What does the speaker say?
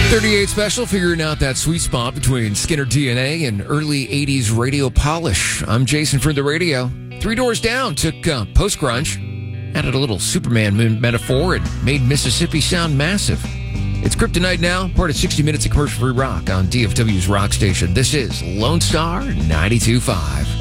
38 Special, figuring out that sweet spot between Skinner DNA and early 80s radio polish. I'm Jason for the radio. Three Doors Down took post-grunge, added a little Superman metaphor, and made Mississippi sound massive. It's Kryptonite now, part of 60 Minutes of Commercial-Free Rock on DFW's rock station. This is Lone Star 92.5.